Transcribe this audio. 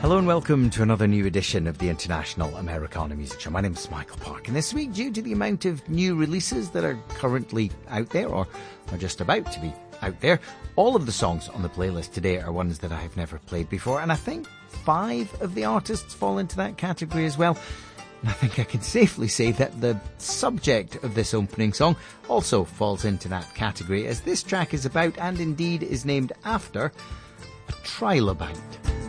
Hello and welcome to another new edition of the International Americana Music Show. My name is Michael Park, and this week, due to the amount of new releases that are currently out there or are just about to be out there, all of the songs on the playlist today are ones that I have never played before, and I think 5 of the artists fall into that category as well. And I think I can safely say that the subject of this opening song also falls into that category, as this track is about, and indeed is named after, a trilobite.